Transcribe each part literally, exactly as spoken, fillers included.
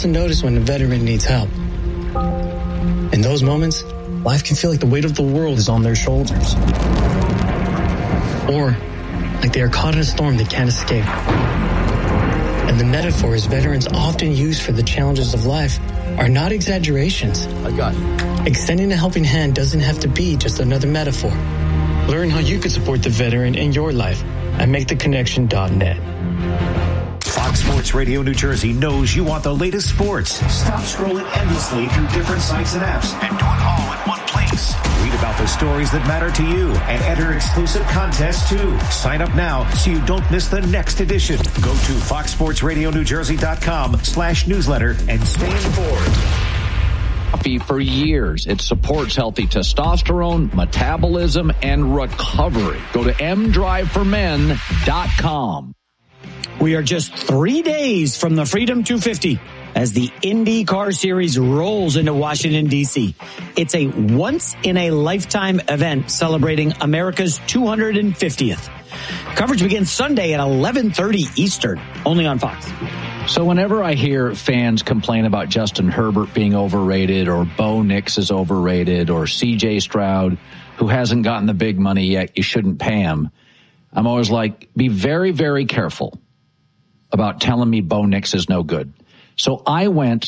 to notice when a veteran needs help. In those moments, life can feel like the weight of the world is on their shoulders. Or like they are caught in a storm they can't escape. And the metaphors veterans often use for the challenges of life are not exaggerations. I got it. Extending a helping hand doesn't have to be just another metaphor. Learn how you can support the veteran in your life at make the connection dot net. Fox Sports Radio New Jersey knows you want the latest sports. Stop scrolling endlessly through different sites and apps and do it all in one place. Read about the stories that matter to you and enter exclusive contests too. Sign up now so you don't miss the next edition. Go to fox sports radio new jersey dot com slash newsletter and stay informed. For years, it supports healthy testosterone, metabolism, and recovery. Go to m drive for men dot com. We are just three days from the Freedom two fifty as the IndyCar Series rolls into Washington, D C. It's a once-in-a-lifetime event celebrating America's two hundred fiftieth. Coverage begins Sunday at eleven thirty Eastern, only on Fox. So whenever I hear fans complain about Justin Herbert being overrated or Bo Nix is overrated or C J Stroud, who hasn't gotten the big money yet, you shouldn't pay him, I'm always like, be very, very careful about telling me Bo Nix is no good. So I went,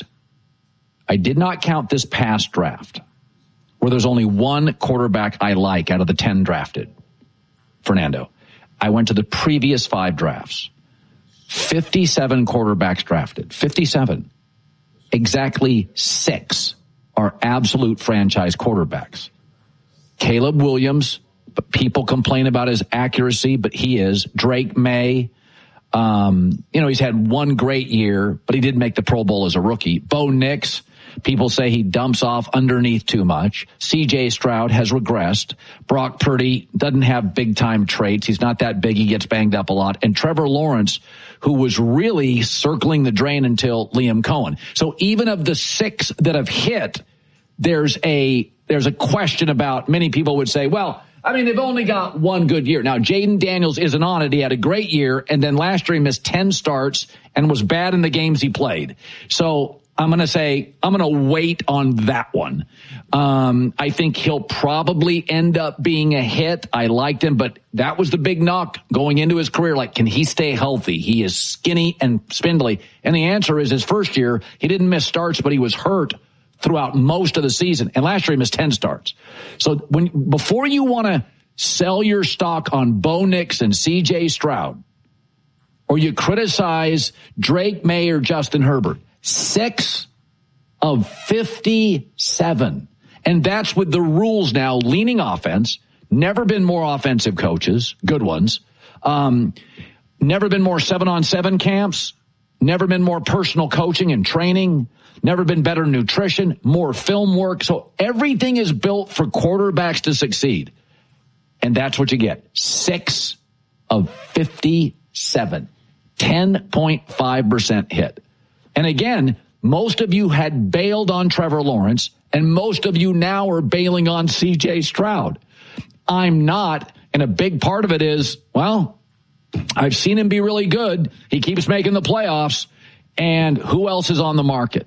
I did not count this past draft, where there's only one quarterback I like out of the ten drafted, Fernando. I went to the previous five drafts. fifty-seven quarterbacks drafted. fifty-seven. Exactly six are absolute franchise quarterbacks. Caleb Williams, but people complain about his accuracy, but he is. Drake May, um, you know, he's had one great year, but he did make the Pro Bowl as a rookie. Bo Nix, people say he dumps off underneath too much. C J Stroud has regressed. Brock Purdy doesn't have big-time traits. He's not that big. He gets banged up a lot. And Trevor Lawrence, who was really circling the drain until Liam Cohen. So even of the six that have hit, there's a there's a question about, many people would say, well, I mean, they've only got one good year. Now, Jaden Daniels isn't on it. He had a great year, and then last year he missed ten starts and was bad in the games he played. So I'm going to say, I'm going to wait on that one. Um, I think he'll probably end up being a hit. I liked him, but that was the big knock going into his career. Like, can he stay healthy? He is skinny and spindly. And the answer is his first year, he didn't miss starts, but he was hurt throughout most of the season. And last year he missed ten starts. So when, before you want to sell your stock on Bo Nix and C J Stroud, or you criticize Drake May or Justin Herbert, six of fifty-seven. And that's with the rules now leaning offense. Never been more offensive coaches, good ones. Um, never been more seven-on-seven camps. Never been more personal coaching and training. Never been better nutrition, more film work. So everything is built for quarterbacks to succeed. And that's what you get. Six of fifty-seven. ten point five percent hit. And again, most of you had bailed on Trevor Lawrence, and most of you now are bailing on C J Stroud. I'm not, and a big part of it is, well, I've seen him be really good. He keeps making the playoffs, and who else is on the market?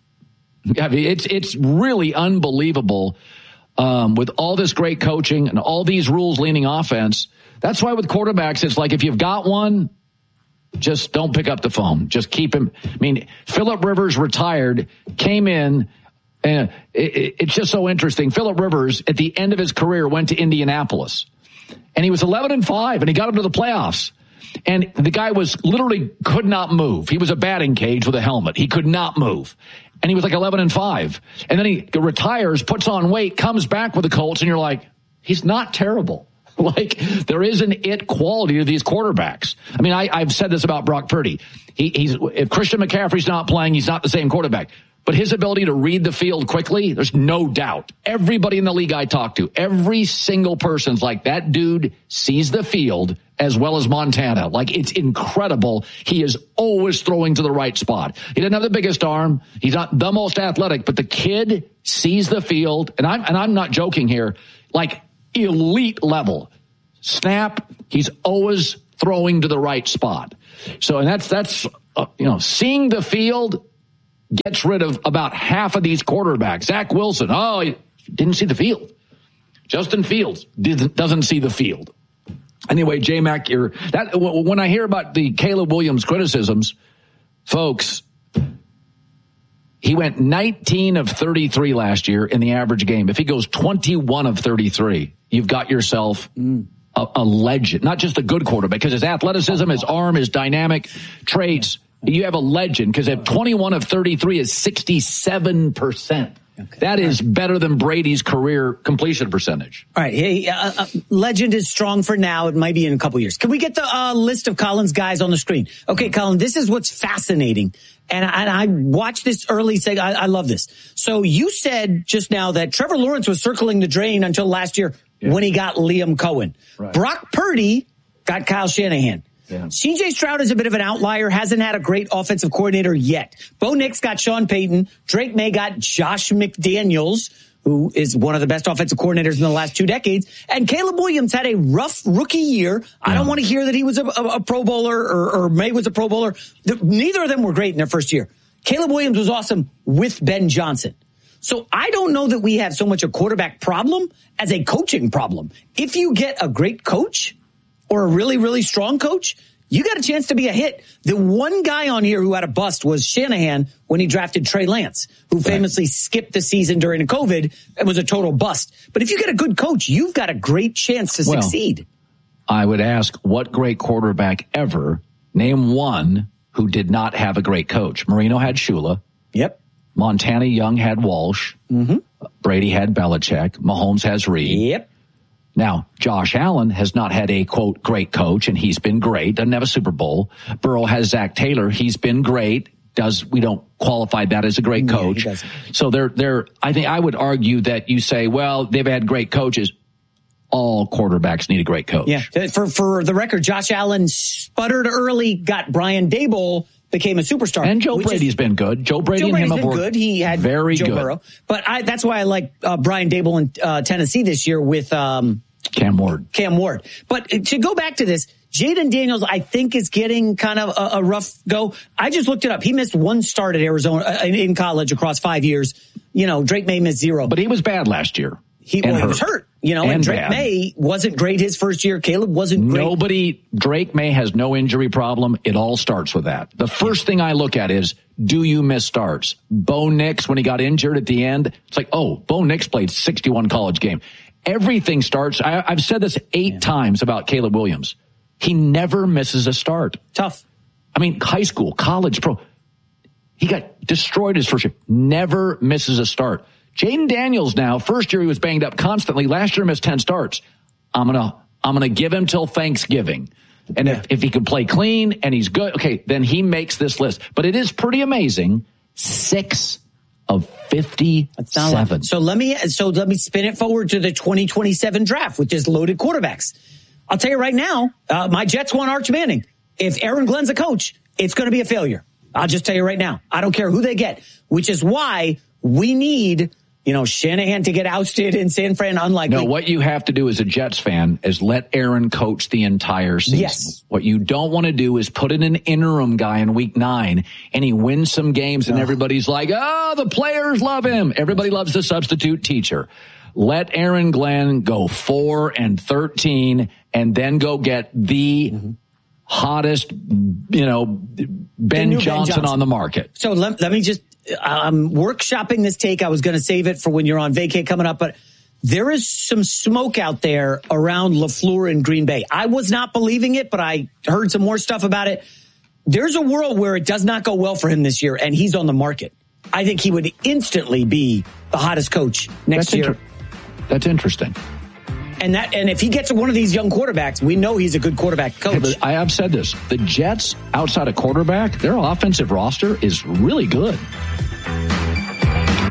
I mean, it's it's really unbelievable um, with all this great coaching and all these rules-leaning offense. That's why with quarterbacks, it's like if you've got one, just don't pick up the phone. Just keep him. I mean, Phillip Rivers retired, came in, and it, it, it's just so interesting. Phillip Rivers, at the end of his career, went to Indianapolis, and he was eleven and five, and he got him to the playoffs. And the guy was literally could not move. He was a batting cage with a helmet. He could not move. And he was like eleven and five. And then he retires, puts on weight, comes back with the Colts, and you're like, he's not terrible. Like, there is an it quality to these quarterbacks. I mean, I, I've said this about Brock Purdy. He, he's if Christian McCaffrey's not playing, he's not the same quarterback. But his ability to read the field quickly, there's no doubt. Everybody in the league I talk to, every single person's like, that dude sees the field as well as Montana. Like, it's incredible. He is always throwing to the right spot. He doesn't have the biggest arm. He's not the most athletic, but the kid sees the field. And I'm, and I'm not joking here. Like, elite level. Snap, he's always throwing to the right spot. So, and that's, that's, uh, you know, seeing the field, gets rid of about half of these quarterbacks. Zach Wilson, oh, he didn't see the field. Justin Fields didn't, doesn't see the field. Anyway, J-Mac, you're, that, when I hear about the Caleb Williams criticisms, folks, he went nineteen of thirty-three last year in the average game. If he goes twenty-one of thirty-three, you've got yourself a, a legend, not just a good quarterback, because his athleticism, his arm, his dynamic traits, you have a legend, because if twenty-one of thirty-three is sixty-seven percent. Okay. That is better than Brady's career completion percentage. All right. Hey, uh, uh, legend is strong for now. It might be in a couple years. Can we get the uh, list of Colin's guys on the screen? Okay, Colin, this is what's fascinating. And I, and I watched this early. Say, I, I love this. So you said just now that Trevor Lawrence was circling the drain until last year yeah. when he got Liam Cohen. Right. Brock Purdy got Kyle Shanahan. Yeah. C J Stroud is a bit of an outlier, hasn't had a great offensive coordinator yet. Bo Nix got Sean Payton. Drake May got Josh McDaniels, who is one of the best offensive coordinators in the last two decades. And Caleb Williams had a rough rookie year. Yeah. I don't want to hear that he was a, a, a Pro Bowler or, or May was a Pro Bowler. The, neither of them were great in their first year. Caleb Williams was awesome with Ben Johnson. So I don't know that we have so much a quarterback problem as a coaching problem. If you get a great coach, or a really, really strong coach, you got a chance to be a hit. The one guy on here who had a bust was Shanahan when he drafted Trey Lance, who famously right. skipped the season during COVID and was a total bust. But if you get a good coach, you've got a great chance to well, succeed. I would ask, what great quarterback ever, name one who did not have a great coach? Marino had Shula. Yep. Montana Young had Walsh. Mm-hmm. Brady had Belichick. Mahomes has Reed. Yep. Now, Josh Allen has not had a, quote, great coach, and he's been great. Doesn't have a Super Bowl. Burrow has Zach Taylor. He's been great. Does we don't qualify that as a great coach. Yeah, so they're, they're, I think I would argue that you say, well, they've had great coaches. All quarterbacks need a great coach. Yeah. For, for the record, Josh Allen sputtered early, got Brian Daboll, became a superstar. And Joe Brady's is, been good. Joe Brady Joe and Brady's him been have good. He had very Joe good. Burrow. But I, that's why I like uh, Brian Daboll in uh, Tennessee this year with um, Cam Ward. Cam Ward. But to go back to this, Jaden Daniels, I think, is getting kind of a, a rough go. I just looked it up. He missed one start at Arizona uh, in college across five years. You know, Drake May missed zero. But he was bad last year. He, well, he was hurt, you know, and, and Drake bad. May wasn't great his first year. Caleb wasn't great. Nobody, Drake May has no injury problem. It all starts with that. The first thing I look at is, do you miss starts? Bo Nix, when he got injured at the end, it's like, oh, Bo Nix played sixty-one college game. Everything starts. I, I've said this eight yeah. times about Caleb Williams. He never misses a start. Tough. I mean, high school, college, pro. He got destroyed his first year. Never misses a start. Jaden Daniels now, first year he was banged up constantly. Last year missed ten starts. I'm going to I'm going to give him till Thanksgiving. And yeah. if, if he can play clean and he's good, okay, then he makes this list. But it is pretty amazing. Six of fifty-seven. So let me so let me spin it forward to the twenty twenty-seven draft, which is loaded quarterbacks. I'll tell you right now, uh, my Jets want Arch Manning. If Aaron Glenn's a coach, it's going to be a failure. I'll just tell you right now. I don't care who they get, which is why we need, you know, Shanahan to get ousted in San Fran. Unlikely. No, what you have to do as a Jets fan is let Aaron coach the entire season. Yes. What you don't want to do is put in an interim guy in week nine and he wins some games and oh. everybody's like, oh, the players love him. Everybody loves the substitute teacher. Let Aaron Glenn go four and thirteen and then go get the mm-hmm. hottest, you know, Ben Johnson, Ben Johnson on the market. So let, let me just, I'm workshopping this take. I was going to save it for when you're on vacay coming up, but there is some smoke out there around LaFleur in Green Bay. I was not believing it, but I heard some more stuff about it. There's a world where it does not go well for him this year, and he's on the market. I think he would instantly be the hottest coach next That's year. Inter- That's interesting. And that, and if he gets one of these young quarterbacks, we know he's a good quarterback coach. I have said this. The Jets, outside of quarterback, their offensive roster is really good.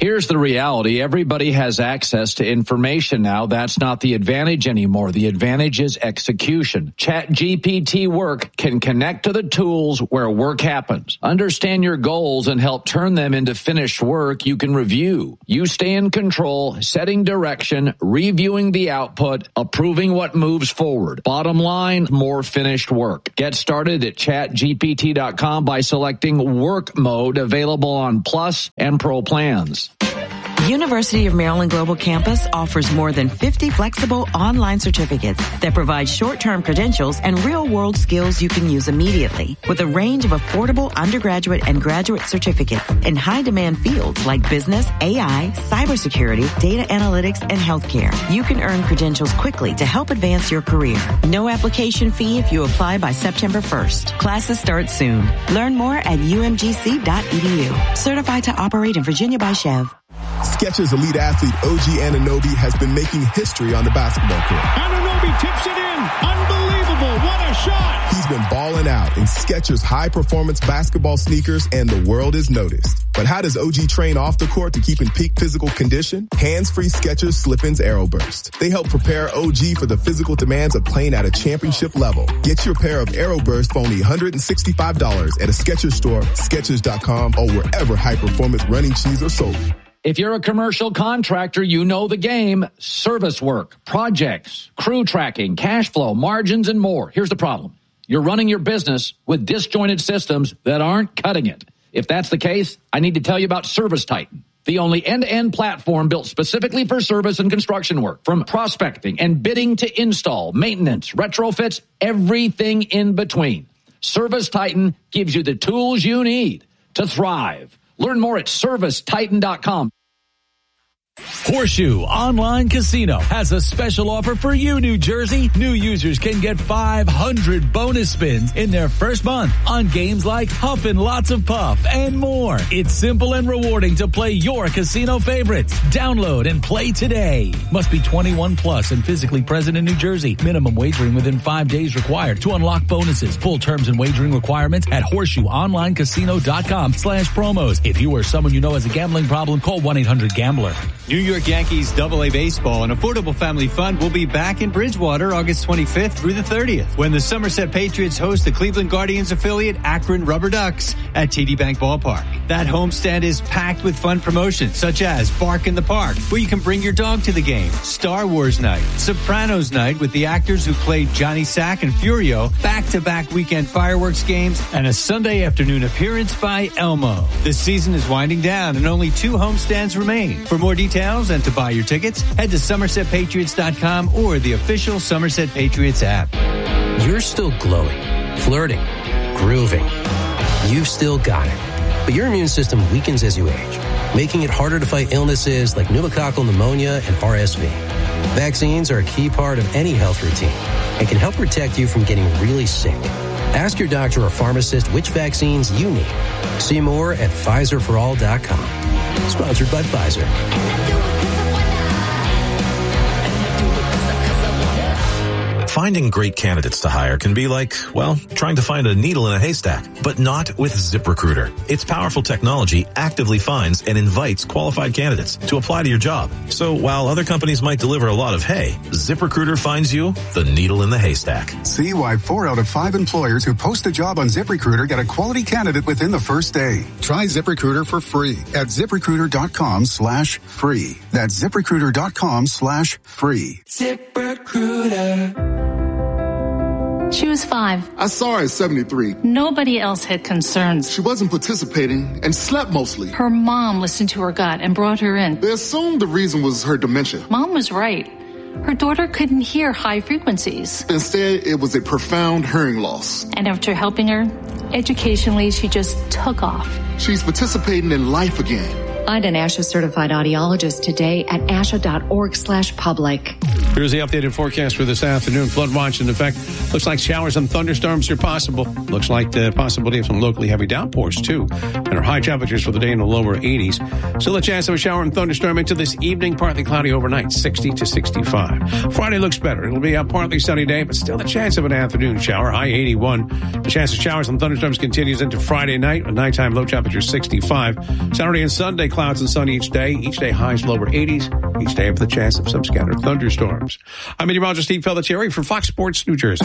Here's the reality. Everybody has access to information now. That's not the advantage anymore. The advantage is execution. ChatGPT Work can connect to the tools where work happens. Understand your goals and help turn them into finished work you can review. You stay in control, setting direction, reviewing the output, approving what moves forward. Bottom line, more finished work. Get started at chat G P T dot com by selecting Work Mode, available on Plus and Pro plans. University of Maryland Global Campus offers more than fifty flexible online certificates that provide short-term credentials and real-world skills you can use immediately, with a range of affordable undergraduate and graduate certificates in high-demand fields like business, A I, cybersecurity, data analytics, and healthcare. You can earn credentials quickly to help advance your career. No application fee if you apply by September first. Classes start soon. Learn more at U M G C dot E D U. Certified to operate in Virginia by Chev. Skechers elite athlete O G Anunoby has been making history on the basketball court. Anunoby tips it in. Unbelievable. What a shot. He's been balling out in Skechers high-performance basketball sneakers, and the world is noticed. But how does O G train off the court to keep in peak physical condition? Hands-free Skechers Slip-ins Aeroburst. They help prepare O G for the physical demands of playing at a championship level. Get your pair of Aeroburst for only one hundred sixty-five dollars at a Skechers store, Skechers dot com, or wherever high-performance running shoes are sold. If you're a commercial contractor, you know the game. Service work, projects, crew tracking, cash flow, margins, and more. Here's the problem. You're running your business with disjointed systems that aren't cutting it. If that's the case, I need to tell you about ServiceTitan, the only end-to-end platform built specifically for service and construction work. From prospecting and bidding to install, maintenance, retrofits, everything in between. ServiceTitan gives you the tools you need to thrive. Learn more at service titan dot com. Horseshoe Online Casino has a special offer for you, New Jersey. New users can get five hundred bonus spins in their first month on games like Huff and Lots of Puff and more. It's simple and rewarding to play your casino favorites. Download and play today. Must be twenty-one plus and physically present in New Jersey. Minimum wagering within five days required to unlock bonuses. Full terms and wagering requirements at horseshoe online casino dot com slash promos. If you or someone you know has a gambling problem, call one eight hundred gambler. New York Yankees Double A Baseball, an affordable family fun, will be back in Bridgewater August twenty-fifth through the thirtieth when the Somerset Patriots host the Cleveland Guardians affiliate Akron Rubber Ducks at T D Bank Ballpark. That homestand is packed with fun promotions such as Bark in the Park, where you can bring your dog to the game, Star Wars Night, Sopranos Night with the actors who played Johnny Sack and Furio, back-to-back weekend fireworks games, and a Sunday afternoon appearance by Elmo. The season is winding down and only two homestands remain. For more details and to buy your tickets, head to somerset patriots dot com or the official Somerset Patriots app. You're still glowing, flirting, grooving. You've still got it. But your immune system weakens as you age, making it harder to fight illnesses like pneumococcal pneumonia and R S V. Vaccines are a key part of any health routine and can help protect you from getting really sick. Ask your doctor or pharmacist which vaccines you need. See more at Pfizer for all dot com. Sponsored by Pfizer. Finding great candidates to hire can be like, well, trying to find a needle in a haystack, but not with ZipRecruiter. Its powerful technology actively finds and invites qualified candidates to apply to your job. So while other companies might deliver a lot of hay, ZipRecruiter finds you the needle in the haystack. See why four out of five employers who post a job on ZipRecruiter get a quality candidate within the first day. Try ZipRecruiter for free at ZipRecruiter dot com slash free. That's ZipRecruiter dot com slash free. ZipRecruiter. She was five. I saw her at seventy-three. Nobody else had concerns. She wasn't participating and slept mostly. Her mom listened to her gut and brought her in. They assumed the reason was her dementia. Mom was right. Her daughter couldn't hear high frequencies. Instead, it was a profound hearing loss. And after helping her, educationally, she just took off. She's participating in life again. Find an ASHA certified audiologist today at asha dot org slash public. Here's the updated forecast for this afternoon. Flood watch in effect. Looks like showers and thunderstorms are possible. Looks like the possibility of some locally heavy downpours, too. And our high temperatures for the day in the lower eighties. Still a chance of a shower and thunderstorm into this evening, partly cloudy overnight, sixty to sixty-five. Friday looks better. It'll be a partly sunny day, but still a chance of an afternoon shower, high eighty-one. The chance of showers and thunderstorms continues into Friday night, a nighttime low temperature sixty-five. Saturday and Sunday, clouds and sun each day. Each day highs lower eighties. Each day with the chance of some scattered thunderstorms. I'm meteorologist Steve Pelletieri for Fox Sports New Jersey.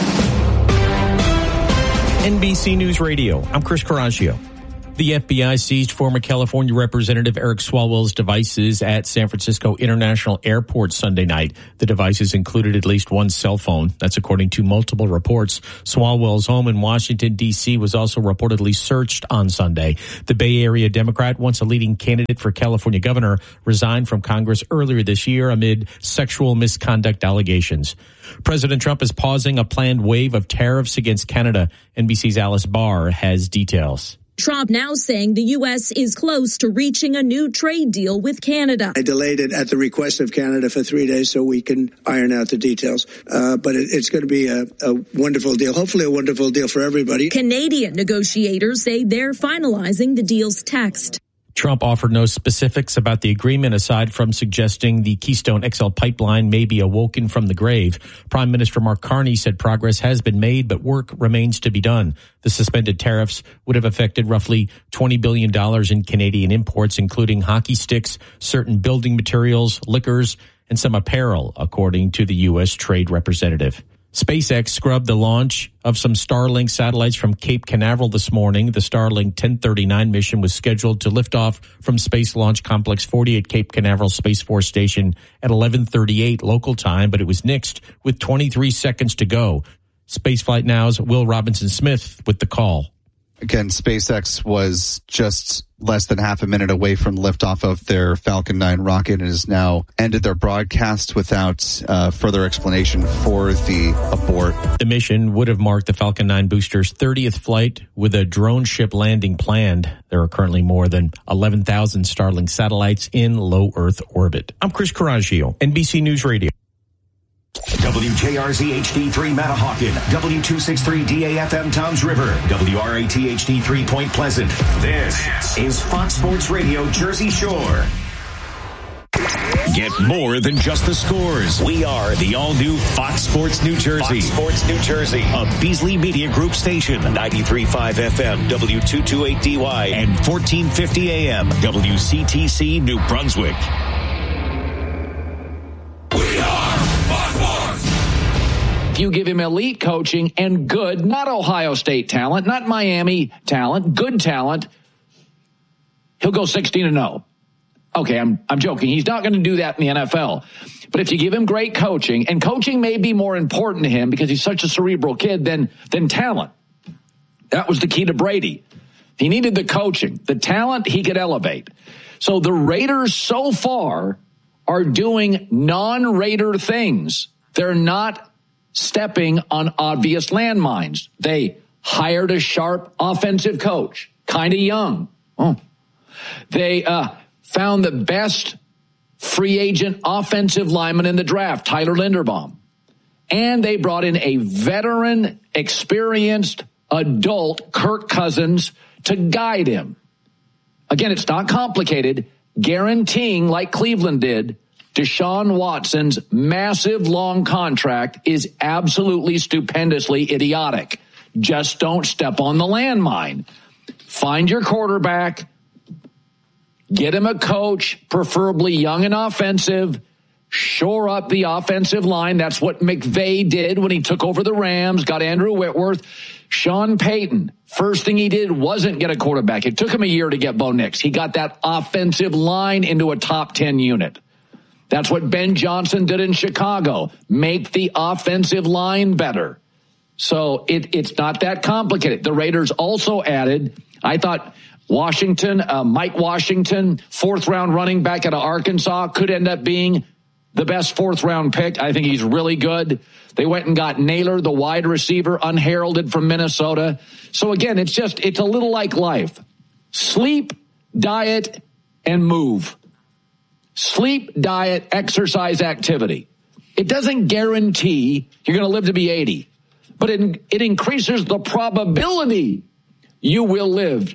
N B C News Radio. I'm Chris Coraggio. The F B I seized former California Representative Eric Swalwell's devices at San Francisco International Airport Sunday night. The devices included at least one cell phone. That's according to multiple reports. Swalwell's home in Washington, D C was also reportedly searched on Sunday. The Bay Area Democrat, once a leading candidate for California governor, resigned from Congress earlier this year amid sexual misconduct allegations. President Trump is pausing a planned wave of tariffs against Canada. N B C's Alice Barr has details. Trump now saying the U S is close to reaching a new trade deal with Canada. I delayed it at the request of Canada for three days so we can iron out the details. Uh, but it, it's going to be a, a wonderful deal, hopefully a wonderful deal for everybody. Canadian negotiators say they're finalizing the deal's text. Trump offered no specifics about the agreement aside from suggesting the Keystone X L pipeline may be awoken from the grave. Prime Minister Mark Carney said progress has been made, but work remains to be done. The suspended tariffs would have affected roughly twenty billion dollars in Canadian imports, including hockey sticks, certain building materials, liquors, and some apparel, according to the U S trade representative. SpaceX scrubbed the launch of some Starlink satellites from Cape Canaveral this morning. The Starlink ten thirty-nine mission was scheduled to lift off from Space Launch Complex forty at Cape Canaveral Space Force Station at eleven thirty-eight local time, but it was nixed with twenty-three seconds to go. Spaceflight Now's Will Robinson-Smith with the call. Again, SpaceX was just less than half a minute away from liftoff of their Falcon nine rocket and has now ended their broadcast without uh, further explanation for the abort. The mission would have marked the Falcon nine booster's thirtieth flight with a drone ship landing planned. There are currently more than eleven thousand Starlink satellites in low Earth orbit. I'm Chris Coraggio, N B C News Radio. W J R Z H D three Matahawkin, W two sixty-three D A F M Toms River, W R A T H D three Point Pleasant. This is Fox Sports Radio Jersey Shore. Get more than just the scores. We are the all-new Fox Sports New Jersey. Fox Sports New Jersey. A Beasley Media Group station. ninety-three point five F M, W two twenty-eight D Y, and fourteen fifty A M, W C T C New Brunswick. If you give him elite coaching and good, not Ohio State talent, not Miami talent, good talent, he'll go sixteen and oh. Okay, I'm I'm joking. He's not going to do that in the N F L. But if you give him great coaching, and coaching may be more important to him because he's such a cerebral kid than than talent. That was the key to Brady. He needed the coaching. The talent he could elevate. So the Raiders so far are doing non-Raider things. They're not stepping on obvious landmines. They hired a sharp offensive coach, kind of young. Oh. They uh, found the best free agent offensive lineman in the draft, Tyler Linderbaum. And they brought in a veteran, experienced adult, Kirk Cousins, to guide him. Again, it's not complicated, guaranteeing, like Cleveland did, Deshaun Watson's massive long contract is absolutely stupendously idiotic. Just don't step on the landmine. Find your quarterback, get him a coach, preferably young and offensive, shore up the offensive line. That's what McVay did when he took over the Rams, got Andrew Whitworth. Sean Payton, first thing he did wasn't get a quarterback. It took him a year to get Bo Nix. He got that offensive line into a top ten unit. That's what Ben Johnson did in Chicago. Make the offensive line better. So it, it's not that complicated. The Raiders also added, I thought Washington, uh, Mike Washington, fourth round running back out of Arkansas, could end up being the best fourth round pick. I think he's really good. They went and got Naylor, the wide receiver, unheralded from Minnesota. So again, it's just, it's a little like life. Sleep, diet, and move. Sleep, diet, exercise, activity. It doesn't guarantee you're going to live to be eighty, but it, it increases the probability you will live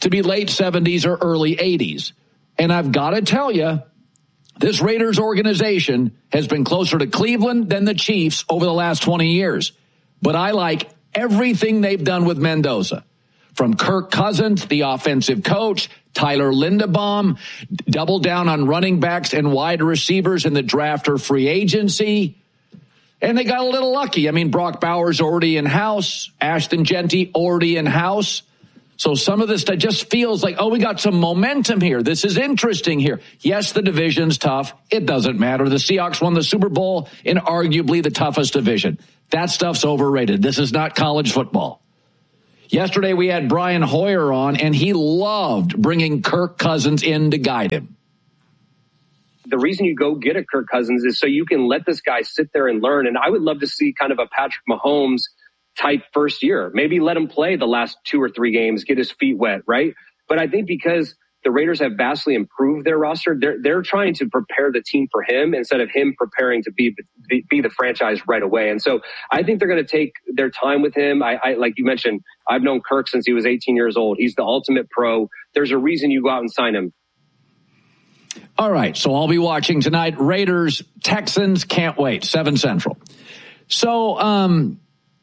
to be late seventies or early eighties. And I've got to tell you, this Raiders organization has been closer to Cleveland than the Chiefs over the last twenty years. But I like everything they've done with Mendoza. From Kirk Cousins, the offensive coach, Tyler Linderbaum, double down on running backs and wide receivers in the draft or free agency. And they got a little lucky. I mean, Brock Bowers already in-house, Ashton Genty already in-house. So some of this that just feels like, oh, we got some momentum here. This is interesting here. Yes, the division's tough. It doesn't matter. The Seahawks won the Super Bowl in arguably the toughest division. That stuff's overrated. This is not college football. Yesterday we had Brian Hoyer on, and he loved bringing Kirk Cousins in to guide him. The reason you go get a Kirk Cousins is so you can let this guy sit there and learn. And I would love to see kind of a Patrick Mahomes type first year. Maybe let him play the last two or three games, get his feet wet, right? But I think because the Raiders have vastly improved their roster, they're they're trying to prepare the team for him instead of him preparing to be be, be the franchise right away. And so I think they're going to take their time with him. I, I like you mentioned, I've known Kirk since he was eighteen years old. He's the ultimate pro. There's a reason you go out and sign him. All right, so I'll be watching tonight. Raiders, Texans, can't wait. seven Central. So um,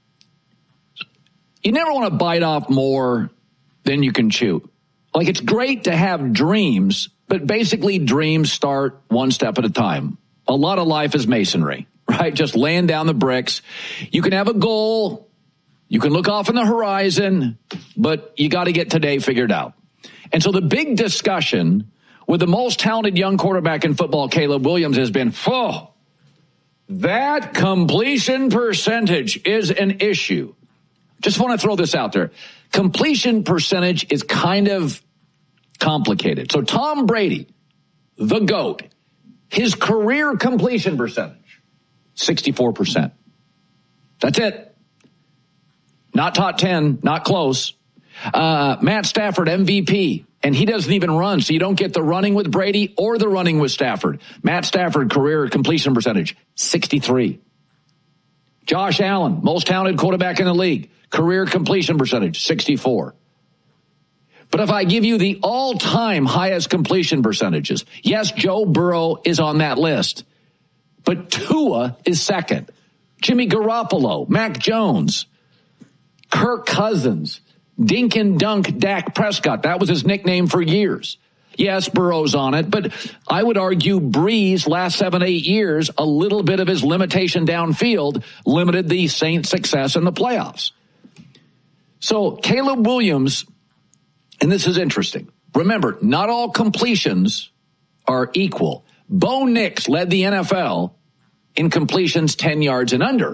you never want to bite off more than you can chew. Like, it's great to have dreams, but basically dreams start one step at a time. A lot of life is masonry, right? Just laying down the bricks. You can have a goal. You can look off on the horizon, but you got to get today figured out. And so the big discussion with the most talented young quarterback in football, Caleb Williams, has been, oh, that completion percentage is an issue. Just want to throw this out there. Completion percentage is kind of complicated. So Tom Brady, the GOAT, his career completion percentage, sixty-four percent. That's it. Not top ten, not close. Uh, Matt Stafford, M V P, and he doesn't even run, so you don't get the running with Brady or the running with Stafford. Matt Stafford, career completion percentage, sixty-three. Josh Allen, most talented quarterback in the league, career completion percentage, sixty-four. But if I give you the all-time highest completion percentages, yes, Joe Burrow is on that list, but Tua is second. Jimmy Garoppolo, Mac Jones, Kirk Cousins, Dink and Dunk Dak Prescott. That was his nickname for years. Yes, Burrow's on it, but I would argue Breeze last seven, eight years, a little bit of his limitation downfield limited the Saints' success in the playoffs. So Caleb Williams, and this is interesting. Remember, not all completions are equal. Bo Nix led the N F L in completions ten yards and under.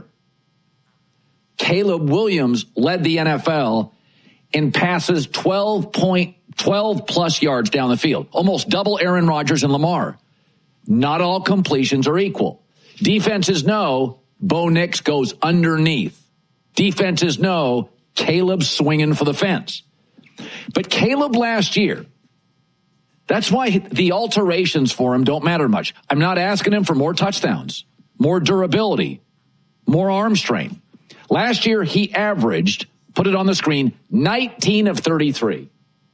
Caleb Williams led the N F L in passes twelve point twelve plus yards down the field, almost double Aaron Rodgers and Lamar. Not all completions are equal. Defenses know Bo Nix goes underneath. Defenses know Caleb's swinging for the fence. But Caleb last year, that's why the alterations for him don't matter much. I'm not asking him for more touchdowns, more durability, more arm strength. Last year, he averaged, put it on the screen, nineteen of thirty-three.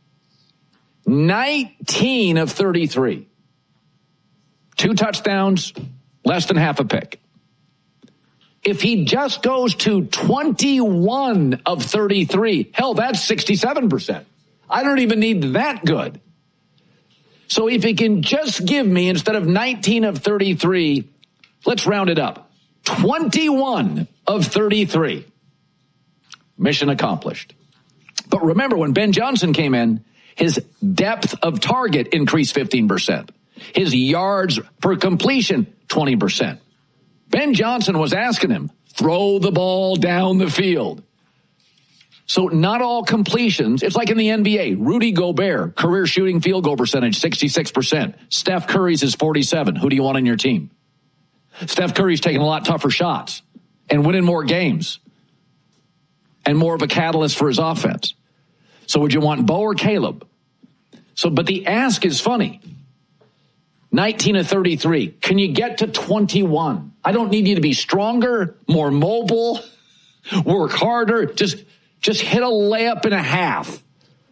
nineteen of thirty-three. Two touchdowns, less than half a pick. If he just goes to twenty-one of thirty-three, hell, that's sixty-seven percent. I don't even need that good. So if he can just give me, instead of nineteen of thirty-three, let's round it up, twenty-one of thirty-three. Mission accomplished. But remember, when Ben Johnson came in, his depth of target increased fifteen percent. His yards per completion, twenty percent. Ben Johnson was asking him, throw the ball down the field. So not all completions. It's like in the N B A. Rudy Gobert, career shooting field goal percentage, sixty-six percent. Steph Curry's is forty-seven. Who do you want on your team? Steph Curry's taking a lot tougher shots and winning more games and more of a catalyst for his offense. So would you want Bo or Caleb? So, but the ask is funny. nineteen of thirty-three. Can you get to twenty-one? I don't need you to be stronger, more mobile, work harder. Just, just hit a layup and a half.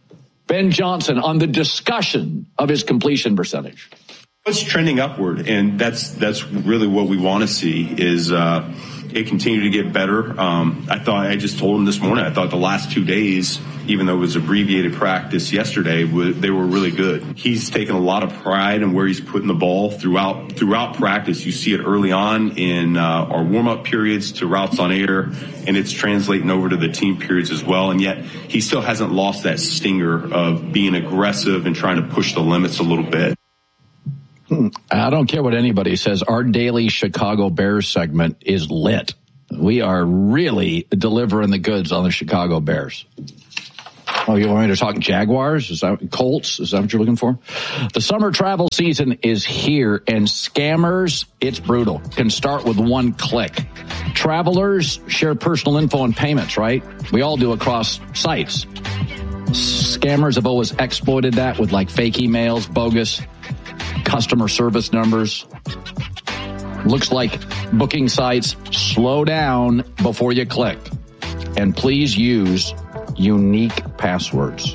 Ben Johnson on the discussion of his completion percentage. It's trending upward, and that's that's really what we want to see is uh, it continue to get better. Um, I thought I just told him this morning. I thought the last two days, even though it was abbreviated practice yesterday, they were really good. He's taken a lot of pride in where he's putting the ball throughout throughout practice. You see it early on in uh, our warm-up periods to routes on air, and it's translating over to the team periods as well. And yet he still hasn't lost that stinger of being aggressive and trying to push the limits a little bit. I don't care what anybody says. Our daily Chicago Bears segment is lit. We are really delivering the goods on the Chicago Bears. Oh, you want me to talk Jaguars? Is that Colts? Is that what you're looking for? The summer travel season is here, and scammers, it's brutal, can start with one click. Travelers share personal info and payments, right? We all do across sites. Scammers have always exploited that with like fake emails, bogus customer service numbers. Looks like booking sites, slow down before you click. And please use unique passwords.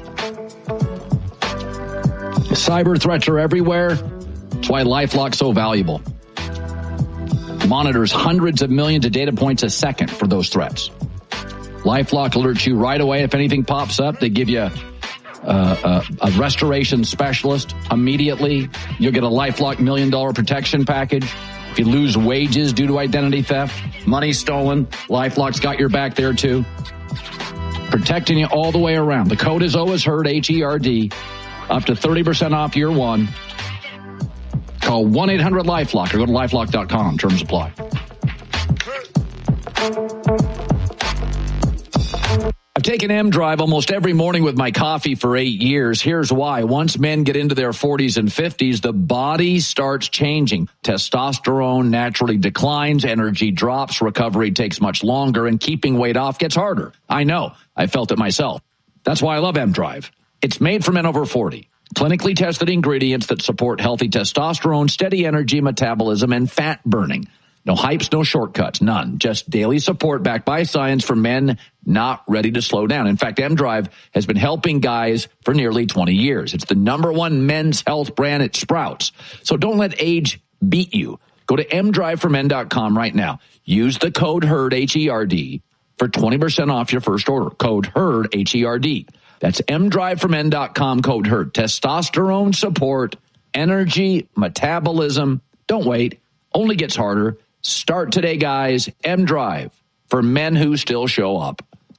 Cyber threats are everywhere. That's why LifeLock's so valuable. Monitors hundreds of millions of data points a second for those threats. LifeLock alerts you right away if anything pops up. They give you Uh, a, a restoration specialist immediately. You'll get a LifeLock million dollar protection package. If you lose wages due to identity theft, money stolen, LifeLock's got your back there too. Protecting you all the way around. The code is always heard, H E R D. Up to thirty percent off year one. Call one eight hundred LifeLock or go to LifeLock dot com. Terms apply. I've taken M-Drive almost every morning with my coffee for eight years. Here's why. Once men get into their forties and fifties, the body starts changing. Testosterone naturally declines, energy drops, recovery takes much longer, and keeping weight off gets harder. I know. I felt it myself. That's why I love M-Drive. It's made for men over forty. Clinically tested ingredients that support healthy testosterone, steady energy, metabolism, and fat burning. No hypes, no shortcuts, none. Just daily support backed by science for men not ready to slow down. In fact, M-Drive has been helping guys for nearly twenty years. It's the number one men's health brand at Sprouts. So don't let age beat you. Go to m drive for men dot com right now. Use the code HERD, H E R D, for twenty percent off your first order. Code HERD, H E R D. That's m drive for men dot com, code HERD. Testosterone support, energy, metabolism. Don't wait. Only gets harder. Start today, guys. M-Drive for men who still show up.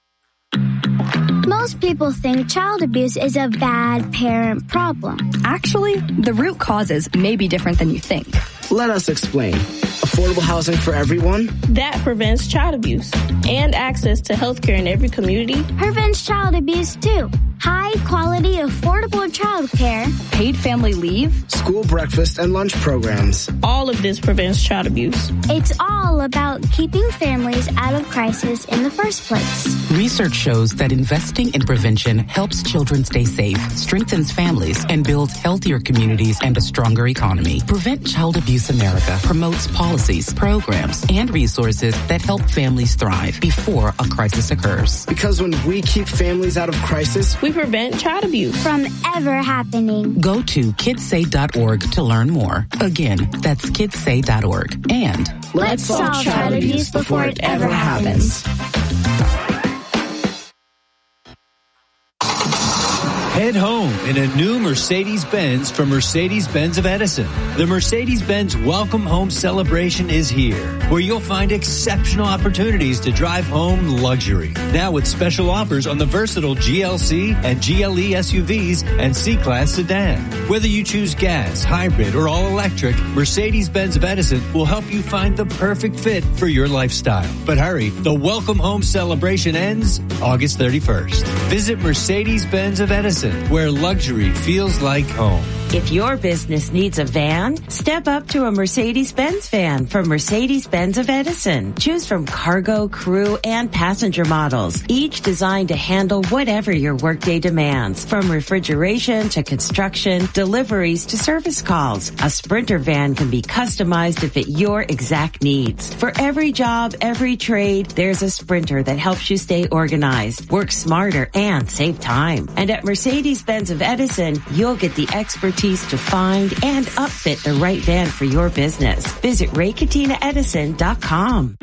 Most people think child abuse is a bad parent problem. Actually, the root causes may be different than you think. Let us explain. Affordable housing for everyone? That prevents child abuse. And access to health care in every community. Prevents child abuse, too. High quality, affordable child care. Paid family leave. School breakfast and lunch programs. All of this prevents child abuse. It's all about keeping families out of crisis in the first place. Research shows that investing in prevention helps children stay safe, strengthens families, and builds healthier communities and a stronger economy. Prevent Child Abuse America promotes policies, programs, and resources that help families thrive before a crisis occurs. Because when we keep families out of crisis, we prevent child abuse from ever happening. Go to kids say dot org to learn more. Again, that's kids say dot org. And let's solve child abuse before it ever happens. Head home in a new Mercedes-Benz from Mercedes-Benz of Edison. The Mercedes-Benz Welcome Home Celebration is here, where you'll find exceptional opportunities to drive home luxury. Now with special offers on the versatile G L C and G L E S U Vs and C-Class sedan. Whether you choose gas, hybrid, or all-electric, Mercedes-Benz of Edison will help you find the perfect fit for your lifestyle. But hurry, the Welcome Home Celebration ends August thirty-first. Visit Mercedes-Benz of Edison, where luxury feels like home. If your business needs a van, step up to a Mercedes-Benz van from Mercedes-Benz of Edison. Choose from cargo, crew, and passenger models, each designed to handle whatever your workday demands, from refrigeration to construction, deliveries to service calls. A Sprinter van can be customized to fit your exact needs. For every job, every trade, there's a Sprinter that helps you stay organized, work smarter, and save time. And at Mercedes-Benz of Edison, you'll get the expertise to find and upfit the right van for your business. Visit Ray Catena Edison dot com.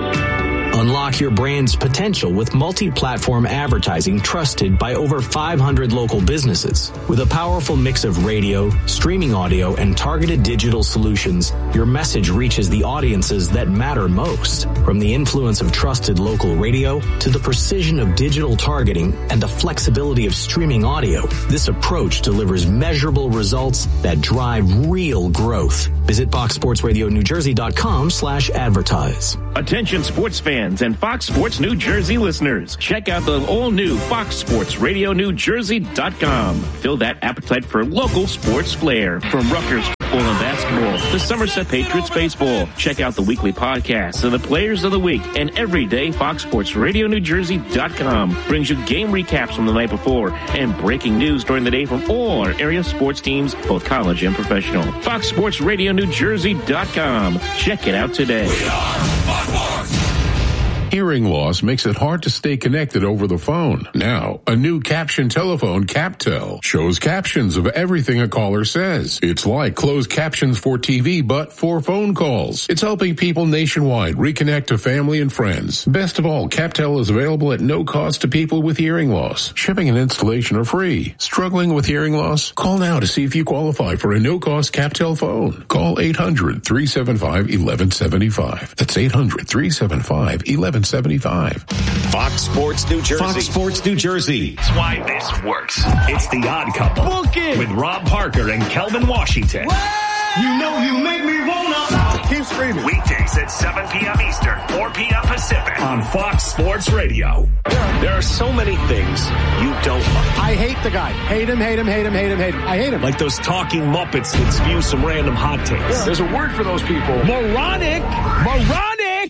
Unlock your brand's potential with multi-platform advertising trusted by over five hundred local businesses. With a powerful mix of radio, streaming audio, and targeted digital solutions, your message reaches the audiences that matter most. From the influence of trusted local radio to the precision of digital targeting and the flexibility of streaming audio, this approach delivers measurable results that drive real growth. Visit fox sports radio new jersey dot com slash advertise. Attention sports fans and Fox Sports New Jersey listeners. Check out the all-new fox sports radio new jersey dot com. Fill that appetite for local sports flair. From Rutgers football and basketball to Somerset Patriots baseball. Check out the weekly podcasts of the players of the week. And every day, Fox Sports Radio New Jersey dot com brings you game recaps from the night before and breaking news during the day from all our area sports teams, both college and professional. Fox Sports Radio New Jersey dot com. Check it out today. We are Fox Sports. Hearing loss makes it hard to stay connected over the phone. Now, a new caption telephone, CapTel, shows captions of everything a caller says. It's like closed captions for T V, but for phone calls. It's helping people nationwide reconnect to family and friends. Best of all, CapTel is available at no cost to people with hearing loss. Shipping and installation are free. Struggling with hearing loss? Call now to see if you qualify for a no-cost CapTel phone. Call eight hundred, three seven five, one one seven five. That's eight hundred, three seven five, one one seventy-five. Fox Sports New Jersey. Fox Sports New Jersey. That's why this works. It's The Odd Couple. Book it. With Rob Parker and Kelvin Washington. What? You know you make me wanna. Keep screaming. Weekdays at seven p.m. Eastern, four p.m. Pacific on Fox Sports Radio. There are so many things you don't like. I hate the guy. Hate him, hate him, hate him, hate him, hate him. I hate him. Like those talking Muppets that spew some random hot takes. Yeah. There's a word for those people. Moronic. Moronic.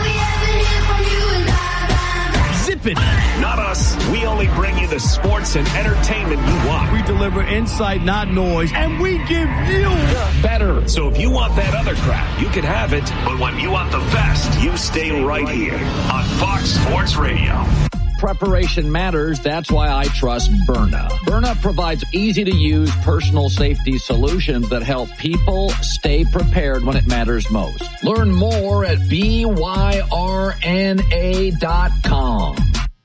Zip it. Not us. We only bring you the sports and entertainment you want. We deliver insight, not noise, and we give you better. So if you want that other crap, you can have it. But when you want the best, you stay right here on Fox Sports Radio. Preparation matters. That's why I trust Byrna. Byrna provides easy-to-use personal safety solutions that help people stay prepared when it matters most. Learn more at B Y R N A dot com.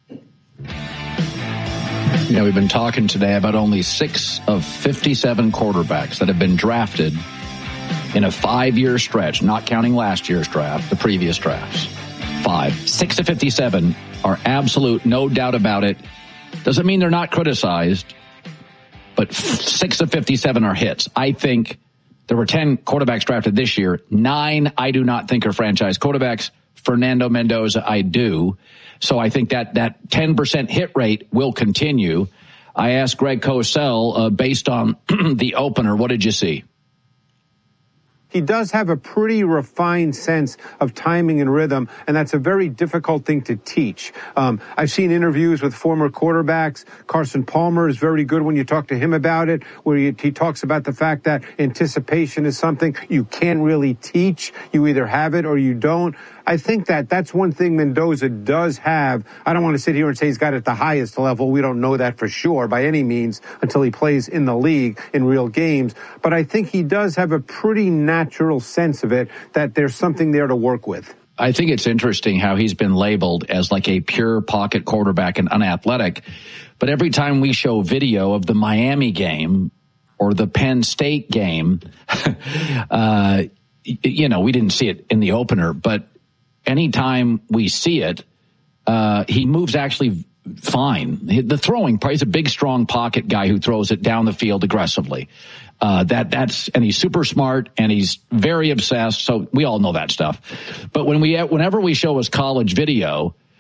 You know, we've been talking today about only six of fifty-seven quarterbacks that have been drafted in a five-year stretch, not counting last year's draft, the previous drafts. Five. Six of fifty-seven are absolute, no doubt about it. Doesn't mean they're not criticized, but six of fifty-seven are hits. I think there were ten quarterbacks drafted this year. Nine I do not think are franchise quarterbacks. Fernando Mendoza, I do. So I think that that ten percent hit rate will continue. I asked Greg Cosell, uh, based on the opener, what did you see? He does have a pretty refined sense of timing and rhythm, and that's a very difficult thing to teach. Um, I've seen interviews with former quarterbacks. Carson Palmer is very good when you talk to him about it, where he, he talks about the fact that anticipation is something you can't really teach. You either have it or you don't. I think that that's one thing Mendoza does have. I don't want to sit here and say he's got it at the highest level. We don't know that for sure by any means until he plays in the league in real games. But I think he does have a pretty natural sense of it, that there's something there to work with. I think it's interesting how he's been labeled as like a pure pocket quarterback and unathletic. But every time we show video of the Miami game or the Penn State game, uh, you know, we didn't see it in the opener, but anytime we see it, uh, he moves actually fine. The throwing part, he's a big, strong pocket guy who throws it down the field aggressively. Uh, that, that's, and he's super smart and he's very obsessed. So we all know that stuff. But when we, whenever we show his college video,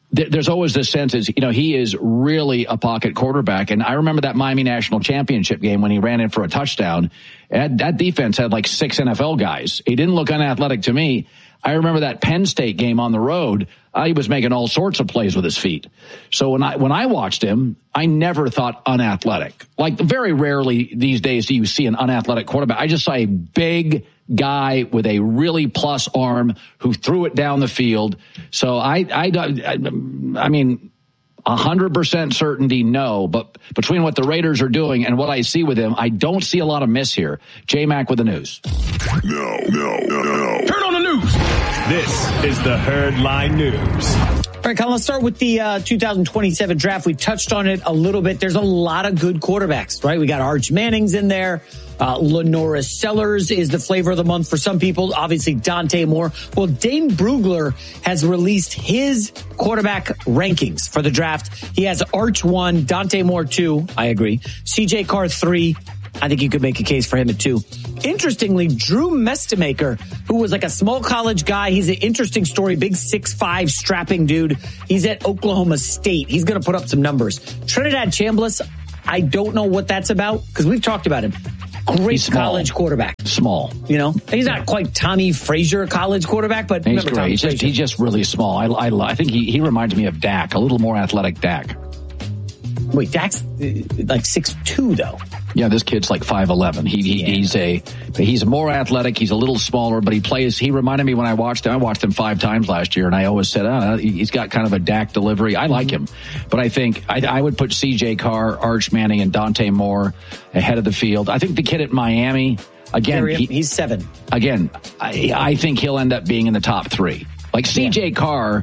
th- there's always this sense is, you know, he is really a pocket quarterback. And I remember that Miami National Championship game when he ran in for a touchdown. And that defense had like six N F L guys. He didn't look unathletic to me. I remember that Penn State game on the road. Uh, he was making all sorts of plays with his feet. So when I when I watched him, I never thought unathletic. Like very rarely these days do you see an unathletic quarterback. I just saw a big guy with a really plus arm who threw it down the field. So I I I, I mean. one hundred percent certainty, no. But between what the Raiders are doing and what I see with him, I don't see a lot of miss here. J-Mac with the news. No, no, no, no. Turn on the news. This is the Herd Line News. All right, Colin, let's start with the uh, two thousand twenty-seven draft. We touched on it a little bit. There's a lot of good quarterbacks, right? We got Arch Manning's in there. Uh, Lenora Sellers is the flavor of the month for some people. Obviously, Dante Moore. Well, Dane Brugler has released his quarterback rankings for the draft. He has Arch one, Dante Moore two. I agree. C J Carr three. I think you could make a case for him at two. Interestingly, Drew Mestemaker, who was like a small college guy. He's an interesting story. Big six five strapping dude. He's at Oklahoma State. He's going to put up some numbers. Trinidad Chambliss, I don't know what that's about because we've talked about him. Great college quarterback. Small. You know, he's not quite Tommy Frazier college quarterback, but he's great. He's just, he's just really small. I, I, I think he, he reminds me of Dak, a little more athletic Dak. Wait, Dak's like six two, though. Yeah, this kid's like five eleven. He, he yeah. he's a he's more athletic. He's a little smaller, but he plays. He reminded me when I watched him. I watched him five times last year, and I always said, oh, he's got kind of a Dak delivery. I like him, but I think I, I would put C J Carr, Arch Manning, and Dante Moore ahead of the field. I think the kid at Miami again. He, he's seven. Again, I, I think he'll end up being in the top three. Like C J yeah. Carr.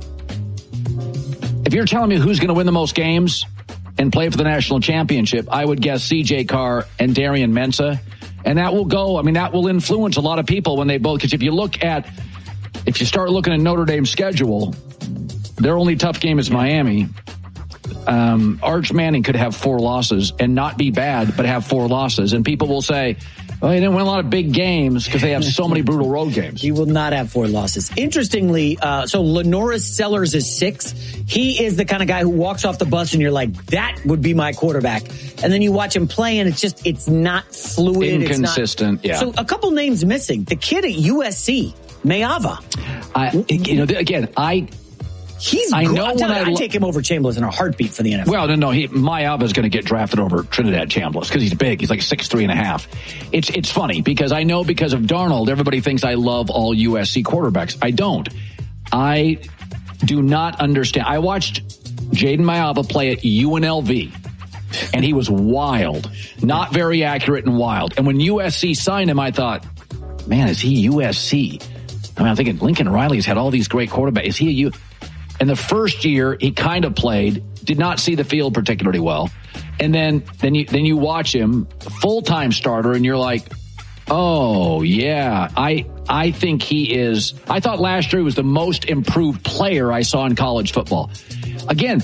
If you're telling me who's going to win the most games and play for the national championship, I would guess C J Carr and Darian Mensah. And that will go, I mean, that will influence a lot of people when they both, because if you look at, if you start looking at Notre Dame's schedule, their only tough game is Miami. Um, Arch Manning could have four losses and not be bad, but have four losses. And people will say, well, they didn't win a lot of big games because they have so many brutal road games. He will not have four losses. Interestingly, uh, so Lenora Sellers is six. He is the kind of guy who walks off the bus and you're like, that would be my quarterback. And then you watch him play and it's just, it's not fluid. Inconsistent, it's not, yeah. So a couple names missing. The kid at U S C, Mayava. I, you know, again, I... He's I good. know I'm when I I'd lo- take him over Chambliss in a heartbeat for the N F L. Well, no, no. He, Mayava is going to get drafted over Trinidad Chambliss because he's big. He's like six three and a half. It's it's funny because I know because of Darnold, everybody thinks I love all U S C quarterbacks. I don't. I do not understand. I watched Jaden Mayava play at U N L V, and he was wild, not very accurate and wild. And when U S C signed him, I thought, man, is he U S C? I mean, I'm thinking Lincoln Riley's had all these great quarterbacks. Is he a U? And the first year he kind of played, did not see the field particularly well. And then, then you, then you watch him full-time starter and you're like, oh yeah, I, I think he is, I thought last year he was the most improved player I saw in college football. Again,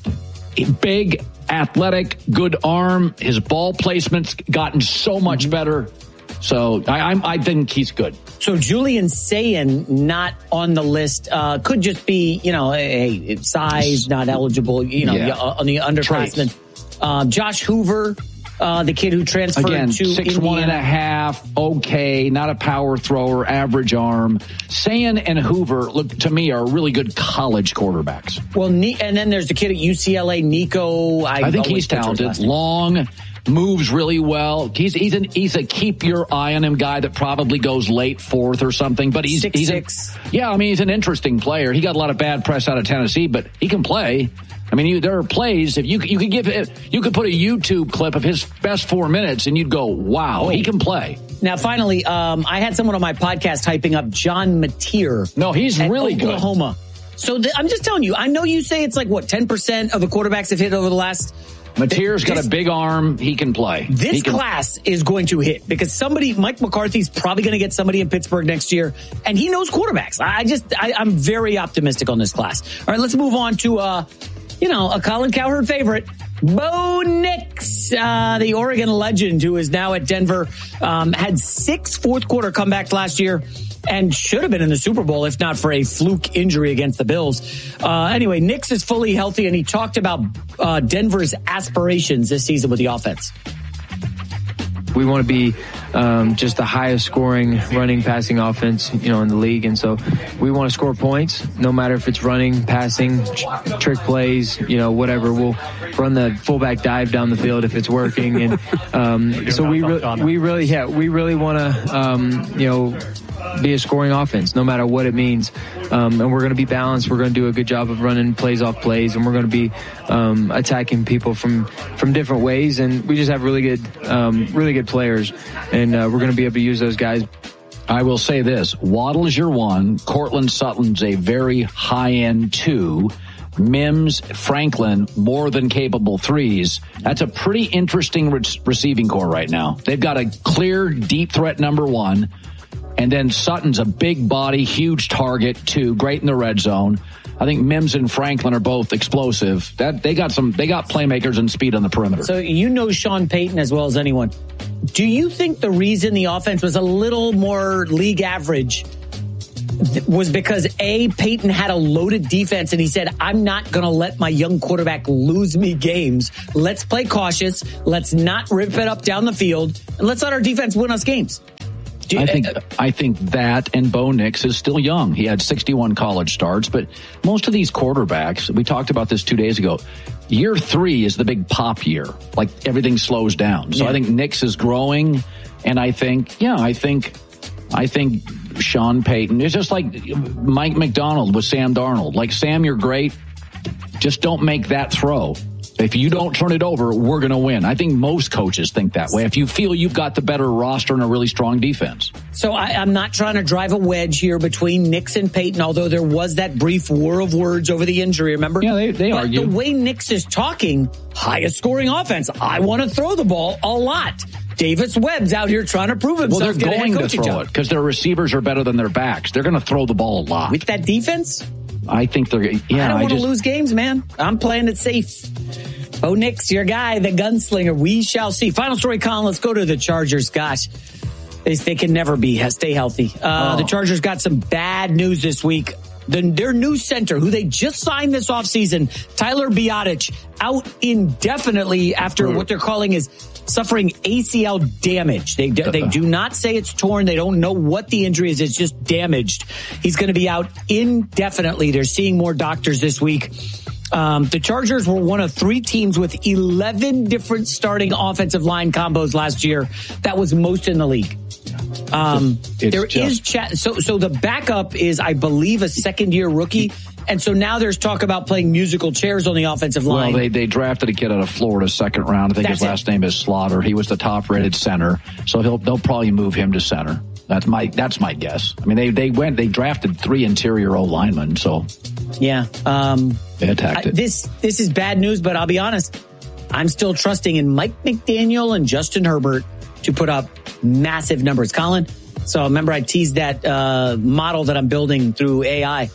big, athletic, good arm. His ball placement's gotten so much better. So I, I'm, I think he's good. So Julian Sayin not on the list uh, could just be, you know, a, a size not eligible, you know, yeah. on the underclassmen. Um, Josh Hoover, uh, the kid who transferred Again, to six Indiana. one and a half, okay, not a power thrower, average arm. Sayin and Hoover, look to me, are really good college quarterbacks. Well, and then there's the kid at U C L A, Nico. I, I think he's talented, long. Moves really well. He's he's an he's a keep your eye on him guy that probably goes late fourth or something. But he's six, he's six. A, yeah. I mean, he's an interesting player. He got a lot of bad press out of Tennessee, but he can play. I mean, you, there are plays if you you could give you could put a YouTube clip of his best four minutes and you'd go, wow, oh. he can play. Now, finally, um, I had someone on my podcast hyping up John Mateer. No, he's really good. Oklahoma. So th- I'm just telling you, I know you say it's like what ten percent of the quarterbacks have hit over the last. Mateer's got a big arm. He can play. This he can... class is going to hit because somebody, Mike McCarthy's probably going to get somebody in Pittsburgh next year, and he knows quarterbacks. I just, I, I'm very optimistic on this class. All right, let's move on to, uh, you know, a Colin Cowherd favorite, Bo Nix, uh, the Oregon legend who is now at Denver, um, had six fourth quarter comebacks last year and should have been in the Super Bowl if not for a fluke injury against the Bills. Uh, anyway, Nix is fully healthy, and he talked about uh, Denver's aspirations this season with the offense. We want to be um, just the highest scoring running passing offense, you know, in the league. And so we want to score points, no matter if it's running, passing, tr- trick plays, you know, whatever. We'll run the fullback dive down the field if it's working. And um, so we, re- we really, yeah, we really want to, um, you know, be a scoring offense, no matter what it means. Um, and we're going to be balanced. We're going to do a good job of running plays off plays, and we're going to be um, attacking people from, from different ways. And we just have really good, um, really good players, and uh, we're going to be able to use those guys. I will say this. Waddle's your one. Cortland Sutton's a very high-end two. Mims, Franklin, more than capable threes. That's a pretty interesting re- receiving core right now. They've got a clear deep threat number one. And then Sutton's a big body, huge target, too, great in the red zone. I think Mims and Franklin are both explosive. That they got some, they got playmakers and speed on the perimeter. So you know Sean Payton as well as anyone. Do you think the reason the offense was a little more league average was because A, Payton had a loaded defense and he said, I'm not going to let my young quarterback lose me games. Let's play cautious. Let's not rip it up down the field, and let's let our defense win us games. I think I think that, and Bo Nix is still young. He had sixty-one college starts, but most of these quarterbacks, we talked about this two days ago, year three is the big pop year. Like everything slows down. So yeah. I think Nix is growing, and I think, yeah, I think, I think Sean Payton, it's just like Mike McDonald with Sam Darnold. Like, Sam, you're great. Just don't make that throw. If you don't turn it over, we're going to win. I think most coaches think that way. If you feel you've got the better roster and a really strong defense. So I, I'm not trying to drive a wedge here between Nix and Payton, although there was that brief war of words over the injury, remember? Yeah, they, they but argue. The way Nix is talking, highest scoring offense. I want to throw the ball a lot. Davis Webb's out here trying to prove himself. Well, they're going to throw job. it because their receivers are better than their backs. They're going to throw the ball a lot. With that defense? I think they're, yeah. I don't want to just, lose games, man. I'm playing it safe. Bo Nix, your guy, the gunslinger. We shall see. Final story, Colin. Let's go to the Chargers. Gosh, they, they can never be. Stay healthy. Uh, oh. The Chargers got some bad news this week. The, their new center, who they just signed this offseason, Tyler Biadasz, out indefinitely after mm. what they're calling is suffering A C L damage. They they do not say it's torn. They don't know what the injury is. It's just damaged. He's going to be out indefinitely. They're seeing more doctors this week. Um, the Chargers were one of three teams with eleven different starting offensive line combos last year. That was most in the league. Um, it's there just, is chat. So, so the backup is, I believe, a second year rookie. And so now there's talk about playing musical chairs on the offensive line. Well, they, they drafted a kid out of Florida second round. I think That's his last it. name is Slaughter. He was the top rated center. So he'll, they'll probably move him to center. That's my, that's my guess. I mean, they, they went, they drafted three interior O linemen. So yeah, um, they attacked it. I, this, this is bad news, but I'll be honest. I'm still trusting in Mike McDaniel and Justin Herbert to put up massive numbers. Colin, so remember I teased that uh, model that I'm building through A I.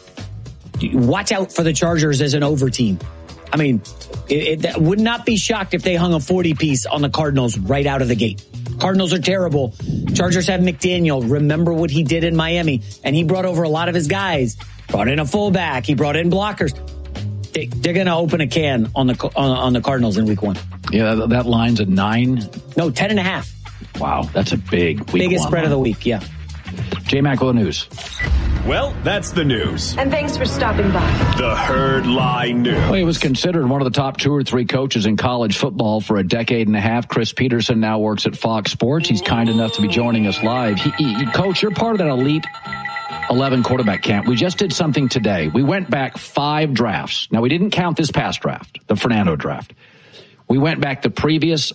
Watch out for the Chargers as an over team. I mean, it, it would not be shocked if they hung a forty piece on the Cardinals right out of the gate. Cardinals are terrible. Chargers have McDaniel. Remember what he did in Miami, and he brought over a lot of his guys. Brought in a fullback. He brought in blockers. They, they're going to open a can on the on, on the Cardinals in week one. Yeah, that, that line's at nine. No, ten and a half. Wow, that's a big week biggest one spread line. of the week. Yeah. J-Mac with the news. Well, that's the news. And thanks for stopping by. The Herd Lie News. Well, he was considered one of the top two or three coaches in college football for a decade and a half. Chris Peterson now works at Fox Sports. He's kind enough to be joining us live. He, he, Coach, you're part of that elite eleven quarterback camp. We just did something today. We went back five drafts. Now, we didn't count this past draft, the Fernando draft. We went back the previous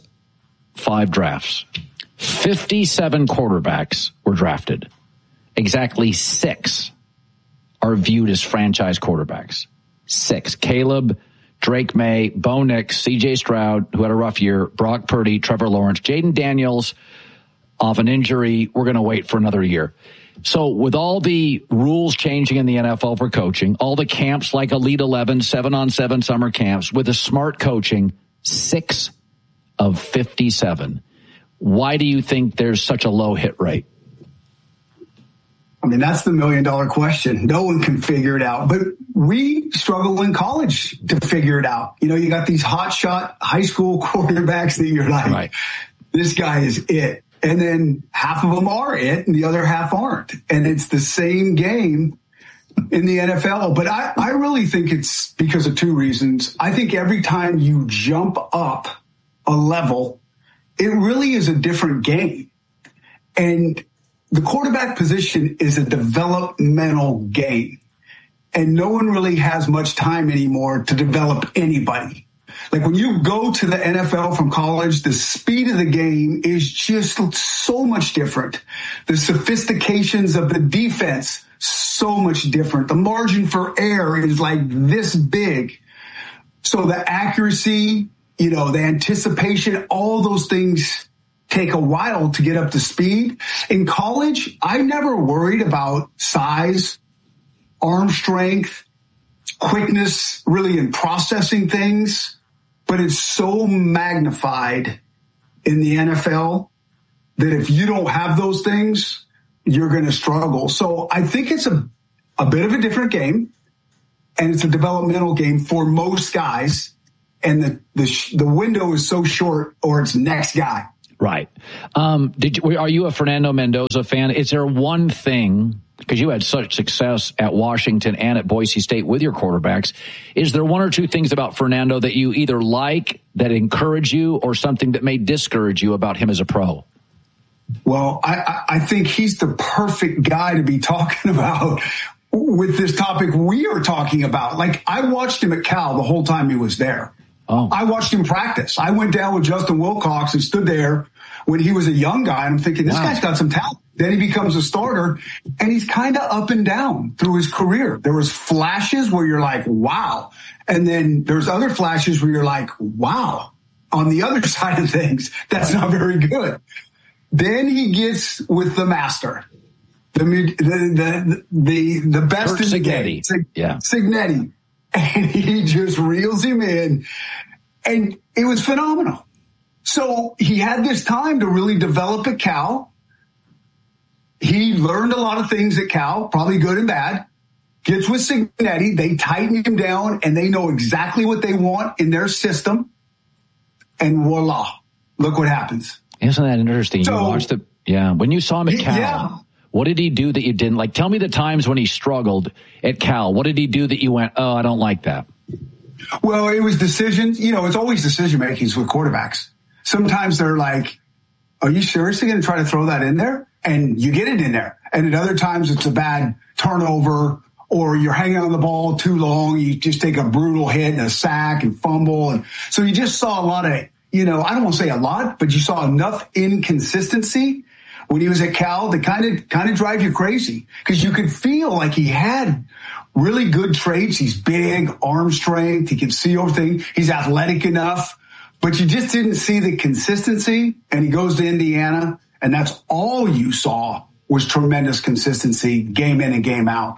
five drafts. fifty-seven quarterbacks were drafted. Exactly six are viewed as franchise quarterbacks. Six. Caleb, Drake May, Bo Nix, C J Stroud, who had a rough year, Brock Purdy, Trevor Lawrence, Jaden Daniels off an injury. We're going to wait for another year. So with all the rules changing in the N F L for coaching, all the camps like Elite eleven, seven on seven summer camps, with the smart coaching, six of fifty-seven. Why do you think there's such a low hit rate? I mean, that's the million dollar question. No one can figure it out, but we struggle in college to figure it out. You know, you got these hot shot high school quarterbacks that you're like, right. This guy is it. And then half of them are it and the other half aren't. And it's the same game in the N F L. But I, I really think it's because of two reasons. I think every time you jump up a level, it really is a different game. And the quarterback position is a developmental game, and no one really has much time anymore to develop anybody. Like when you go to the N F L from college, the speed of the game is just so much different. The sophistications of the defense, so much different. The margin for error is like this big. So the accuracy, you know, the anticipation, all those things take a while to get up to speed. In college, I never worried about size, arm strength, quickness, really in processing things, but it's so magnified in the N F L that if you don't have those things, you're going to struggle. So I think it's a, a bit of a different game, and it's a developmental game for most guys, and the, the, the window is so short, or it's next guy. Right. Um, did you, are you a Fernando Mendoza fan? Is there one thing, because you had such success at Washington and at Boise State with your quarterbacks, is there one or two things about Fernando that you either like, that encourage you, or something that may discourage you about him as a pro? Well, I, I think he's the perfect guy to be talking about with this topic we are talking about. Like, I watched him at Cal the whole time he was there. Oh. I watched him practice. I went down with Justin Wilcox and stood there when he was a young guy. And I'm thinking, this wow. guy's got some talent. Then he becomes a starter, and he's kind of up and down through his career. There was flashes where you're like, wow. And then there's other flashes where you're like, wow. On the other side of things, that's not very good. Then he gets with the master, the the the the, the best Kurt in the Cignetti. game, Sig- yeah. Cignetti. And he just reels him in, and it was phenomenal. So he had this time to really develop at Cal. He learned a lot of things at Cal, probably good and bad. Gets with Cignetti, they tighten him down, and they know exactly what they want in their system. And voila, look what happens. Isn't that interesting? So, you watched the yeah. When you saw him at Cal, yeah. What did he do that you didn't like? Tell me the times when he struggled at Cal. What did he do that you went, oh, I don't like that? Well, it was decisions. You know, it's always decision makings with quarterbacks. Sometimes they're like, are you seriously going to try to throw that in there? And you get it in there. And at other times it's a bad turnover, or you're hanging on the ball too long. You just take a brutal hit and a sack and fumble. And so you just saw a lot of, you know, I don't want to say a lot, but you saw enough inconsistency when he was at Cal that kind of kind of drive you crazy, because you could feel like he had really good traits. He's big, arm strength. He can see everything. He's athletic enough, but you just didn't see the consistency. And he goes to Indiana, and that's all you saw was tremendous consistency, game in and game out.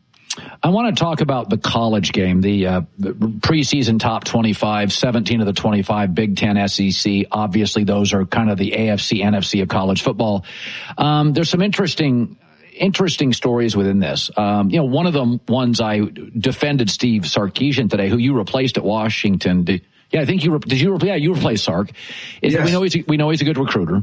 I want to talk about the college game, the, uh, the preseason top twenty-five, seventeen of the twenty-five, Big Ten, S E C. Obviously, those are kind of the A F C, N F C of college football. Um, there's some interesting, interesting stories within this. Um, you know, one of the ones I defended Steve Sarkisian today, who you replaced at Washington. Did, yeah, I think you, re- did you, re- yeah, you replaced Sark. Is yes. we know he's, we know he's a good recruiter.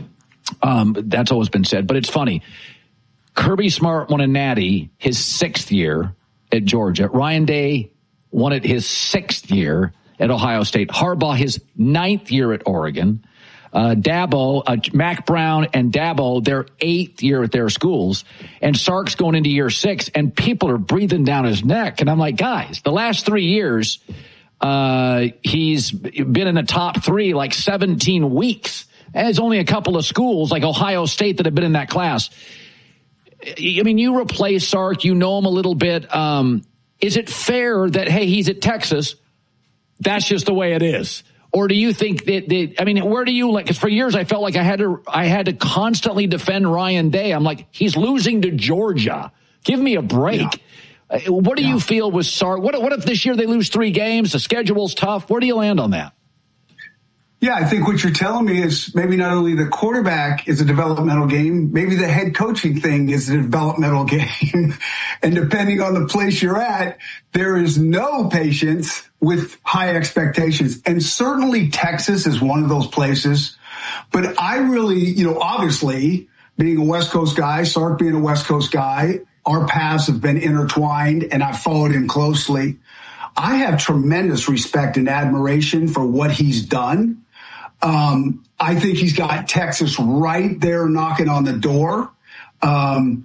Um, that's always been said, but it's funny. Kirby Smart won a natty his sixth year at Georgia. Ryan Day won it his sixth year at Ohio State. Harbaugh his ninth year at Oregon. Uh, Dabo, uh, Mac Brown and Dabo, their eighth year at their schools. And Sark's going into year six, and people are breathing down his neck. And I'm like, guys, the last three years, uh, he's been in the top three like seventeen weeks. And there's only a couple of schools like Ohio State that have been in that class. I mean, you replace Sark, you know him a little bit. Um, is it fair that, hey, he's at Texas, that's just the way it is? Or do you think that, that I mean, where do you like, because for years I felt like I had to, I had to constantly defend Ryan Day. I'm like, he's losing to Georgia. Give me a break. Yeah. Uh, what do yeah. you feel with Sark? What, what if this year they lose three games? The schedule's tough. Where do you land on that? Yeah, I think what you're telling me is maybe not only the quarterback is a developmental game, maybe the head coaching thing is a developmental game. And depending on the place you're at, there is no patience with high expectations. And certainly Texas is one of those places. But I really, you know, obviously being a West Coast guy, Sark being a West Coast guy, our paths have been intertwined and I've followed him closely. I have tremendous respect and admiration for what he's done. Um, I think he's got Texas right there knocking on the door. Um,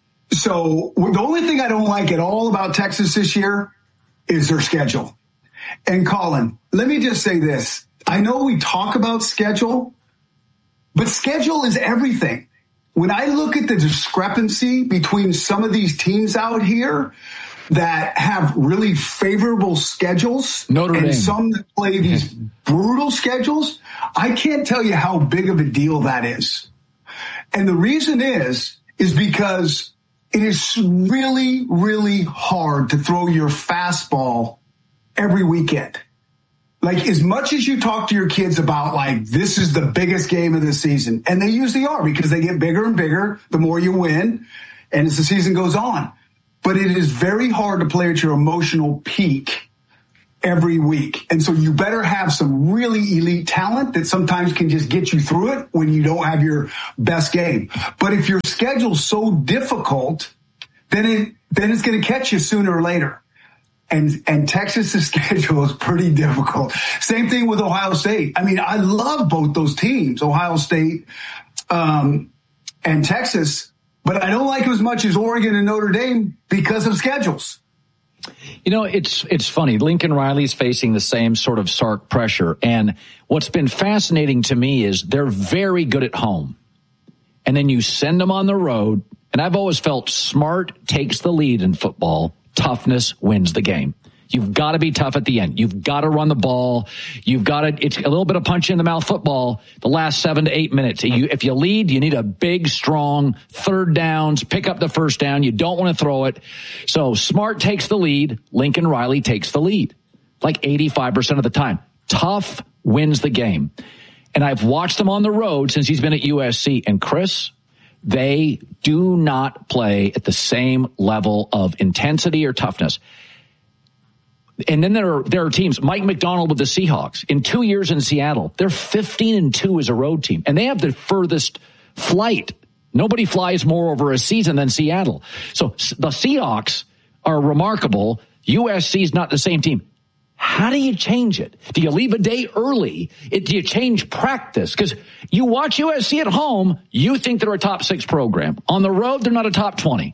so the only thing I don't like at all about Texas this year is their schedule. And Colin, let me just say this. I know we talk about schedule, but schedule is everything. When I look at the discrepancy between some of these teams out here that have really favorable schedules Notre and Dame. some that play these brutal schedules, I can't tell you how big of a deal that is. And the reason is, is because it is really, really hard to throw your fastball every weekend. Like, as much as you talk to your kids about, like, this is the biggest game of the season, and they usually are because they get bigger and bigger the more you win and as the season goes on. But it is very hard to play at your emotional peak every week. And so you better have some really elite talent that sometimes can just get you through it when you don't have your best game. But if your schedule's so difficult, then it then it's going to catch you sooner or later. And and Texas's schedule is pretty difficult. Same thing with Ohio State. I mean, I love both those teams, Ohio State um, and Texas. But I don't like them as much as Oregon and Notre Dame because of schedules. You know, it's it's funny. Lincoln Riley's facing the same sort of Sark pressure. And what's been fascinating to me is they're very good at home. And then you send them on the road. And I've always felt smart takes the lead in football. Toughness wins the game. You've got to be tough at the end. You've got to run the ball. You've got to, it's a little bit of punch in the mouth football the last seven to eight minutes. You, if you lead, you need a big, strong third downs, pick up the first down. You don't want to throw it. So Smart takes the lead. Lincoln Riley takes the lead like eighty-five percent of the time. Tough wins the game. And I've watched them on the road since he's been at U S C. And Chris, they do not play at the same level of intensity or toughness. And then there are, there are teams, Mike McDonald with the Seahawks, in two years in Seattle, they're fifteen and two as a road team. And they have the furthest flight. Nobody flies more over a season than Seattle. So the Seahawks are remarkable. U S C is not the same team. How do you change it? Do you leave a day early? It, do you change practice? Because you watch U S C at home, you think they're a top six program. On the road, they're not a top twenty.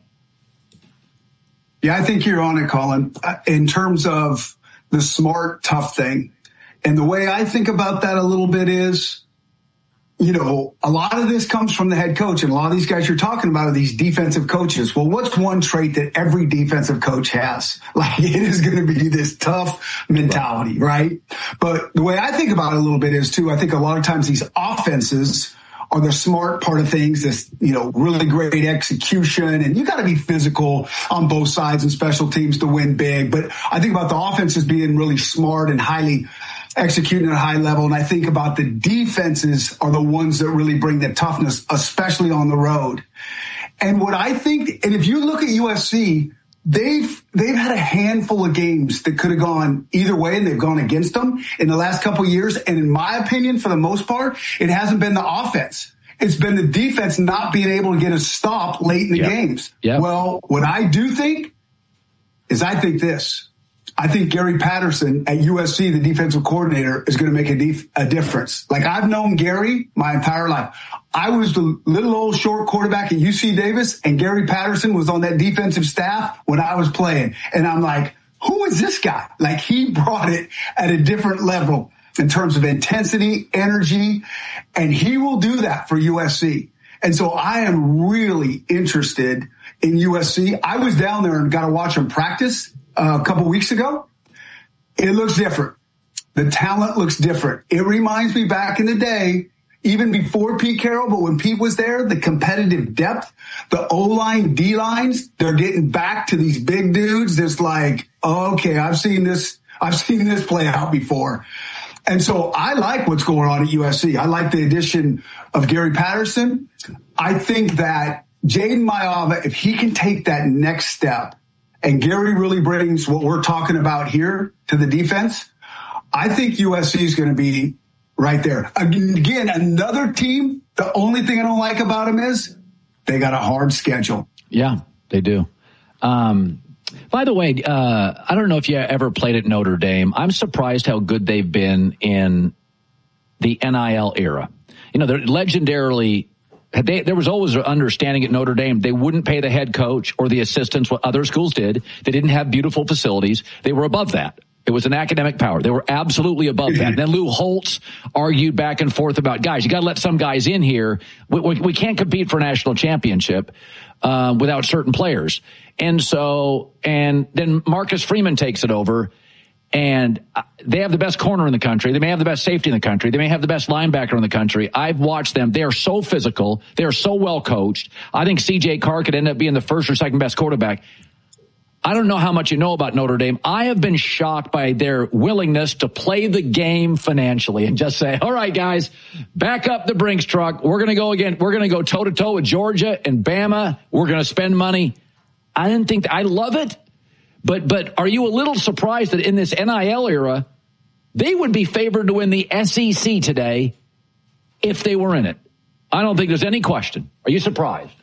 Yeah, I think you're on it, Colin, in terms of the smart, tough thing. And the way I think about that a little bit is, you know, a lot of this comes from the head coach, and a lot of these guys you're talking about are these defensive coaches. Well, what's one trait that every defensive coach has? Like, it is going to be this tough mentality, right? But the way I think about it a little bit is, too, I think a lot of times these offenses are the smart part of things, this, you know, really great execution. And you got to be physical on both sides and special teams to win big. But I think about the offenses being really smart and highly executing at a high level. And I think about the defenses are the ones that really bring the toughness, especially on the road. And what I think, and if you look at U S C, they've, they've had a handful of games that could have gone either way, and they've gone against them in the last couple of years. And in my opinion, for the most part, it hasn't been the offense. It's been the defense not being able to get a stop late in the yep. games. Yep. Well, what I do think is I think this. I think Gary Patterson at U S C, the defensive coordinator, is going to make a, def- a difference. Like, I've known Gary my entire life. I was the little old short quarterback at U C Davis, and Gary Patterson was on that defensive staff when I was playing. And I'm like, who is this guy? Like, he brought it at a different level in terms of intensity, energy, and he will do that for U S C. And so I am really interested in U S C. I was down there and got to watch him practice uh, a couple weeks ago. It looks different. The talent looks different. It reminds me back in the day, even before Pete Carroll, but when Pete was there, the competitive depth, the O-line, D-lines, they're getting back to these big dudes. It's like, okay, I've seen this, I've seen this play out before. And so I like what's going on at U S C. I like the addition of Gary Patterson. I think that Jaden Maiava, if he can take that next step, and Gary really brings what we're talking about here to the defense, I think U S C is going to be right there. Again, another team, the only thing I don't like about them is they got a hard schedule. Yeah, they do. Um, by the way, uh, I don't know if you ever played at Notre Dame. I'm surprised how good they've been in the N I L era. You know, they're legendarily, they, there was always an understanding at Notre Dame they wouldn't pay the head coach or the assistants what other schools did. They didn't have beautiful facilities. They were above that. It was an academic power. They were absolutely above that. And then Lou Holtz argued back and forth about, guys, you got to let some guys in here. We, we, we can't compete for a national championship uh, without certain players. And so, and then Marcus Freeman takes it over, and they have the best corner in the country. They may have the best safety in the country. They may have the best linebacker in the country. I've watched them. They are so physical. They are so well coached. I think C J Carr could end up being the first or second best quarterback. I don't know how much you know about Notre Dame. I have been shocked by their willingness to play the game financially and just say, all right, guys, back up the Brinks truck. We're going to go again. We're going to go toe to toe with Georgia and Bama. We're going to spend money. I didn't think that, I love it. But, but are you a little surprised that in this N I L era, they would be favored to win the S E C today if they were in it? I don't think there's any question. Are you surprised?